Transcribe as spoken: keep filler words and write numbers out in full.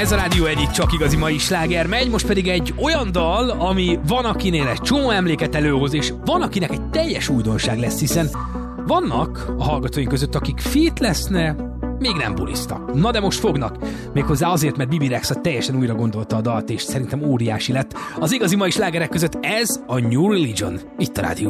Ez a Rádió egy csak igazi mai sláger megy, most pedig egy olyan dal, ami van akinél egy csomó emléket előhoz, és van akinek egy teljes újdonság lesz, hiszen vannak a hallgatóink között, akik fit leszne, még nem buliztak. Na de most fognak. Méghozzá azért, mert Bibi Rexha teljesen újra gondolta a dalt, és szerintem óriási lett. Az igazi mai slágerek között ez a New Religion. Itt a Rádió